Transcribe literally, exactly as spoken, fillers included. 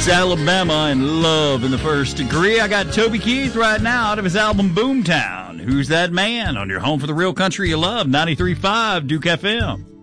Alabama, and Love in the First Degree. I got Toby Keith right now out of his album Boomtown. Who's That Man? On your home for the real country you love, ninety-three point five Duke F M.